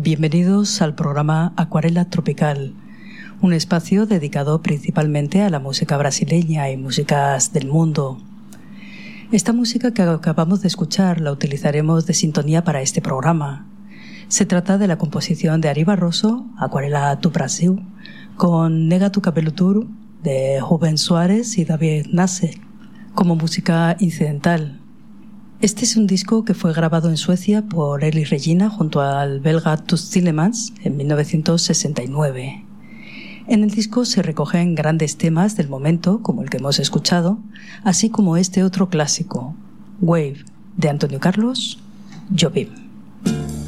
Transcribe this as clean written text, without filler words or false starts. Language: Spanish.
Bienvenidos al programa Acuarela Tropical, un espacio dedicado principalmente a la música brasileña y músicas del mundo. Esta música que acabamos de escuchar la utilizaremos de sintonía para este programa. Se trata de la composición de Ari Barroso, Acuarela do Brasil, con Nega tu cabelo duro, de Rubén Suárez y David Nasse, como música incidental. Este es un disco que fue grabado en Suecia por Elis Regina junto al belga Toots Thielemans en 1969. En el disco se recogen grandes temas del momento, como el que hemos escuchado, así como este otro clásico, Wave, de Antonio Carlos Jobim.